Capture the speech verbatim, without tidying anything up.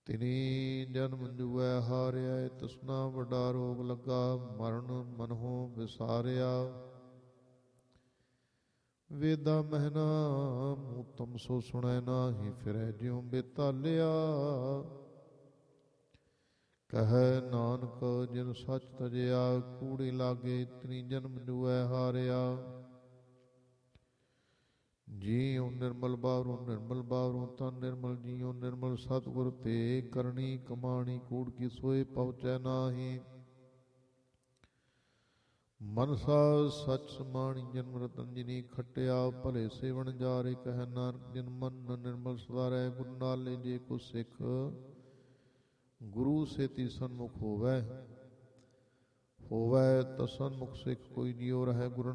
ਤਿਨੀ ਜਨਮ ਜੁਐ ਹਾਰਿਆ, ਤ੍ਰਿਸ਼ਨਾ ਵੱਡਾ ਰੋਗ ਲੱਗਾ, ਮਰਨ ਮਨਹੁ ਵਿਸਾਰਿਆ। ਵੇਦਾ ਮਹਿਨਾ ਮੂਤਮ ਸੋ ਸੁਣੈ ਨਾਹੀ, ਫਿਰੈ ਜਿਉ ਬੇਤਾਲਿਆ। ਕਹੈ ਨਾਨਕ ਜਿਨ ਸੱਚ ਤਜਿਆ, ਕੂੜੀ ਲਾਗੇ ਤਿਨੀ ਜਨਮ ਜੁਐ ਹਾਰਿਆ। ਜੀਉ ਨਿਰਮਲ ਬਾਵਰੁ ਨਿਰਮਲ ਬਾਵਰੁ, ਤਨ ਨਿਰਮਲ ਜੀਉ ਨਿਰਮਲ, ਸਤਿਗੁਰ ਤੇ ਕਰਨੀ ਕਮਾਣੀ, ਕੂੜ ਕੀ ਸੋਏ ਪਹੁੰਚੈ ਨਾਹੀ। ਮਨਸਾ ਸਚ ਸਮਾਣੀ ਜਨਮ ਰਤਨ ਜਿਨੀ ਖਟਿਆ, ਭਲੇ ਸੇਵਨ ਜਾਰੇ ਕਹਿ ਨਾਨਕ, ਜਿਨ ਮਨ ਨਿਰਮਲ ਸਵਾਰੈ। ਗੁਰੂ ਨਾਲੇ ਜੇ ਕੋ ਸਿੱਖ, ਗੁਰੂ ਸੇਤੀ ਸਨਮੁਖ ਹੋਵੈ। ਹੋਵੈ ਤਾਂ ਸਨਮੁਖ ਸਿੱਖ ਕੋਈ ਜਿਉ ਰਹਿ, ਗੁਰੂ